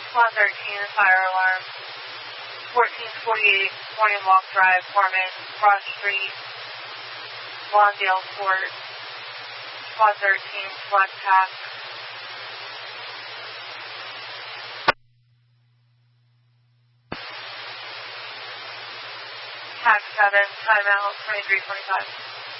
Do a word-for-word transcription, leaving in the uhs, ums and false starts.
Squad thirteen, fire alarm. fourteen forty-eight, Morning Walk Drive, Foreman, Cross Street, Lawndale Court. Squad thirteen, select path. Tax seven, timeout, twenty-three twenty-five.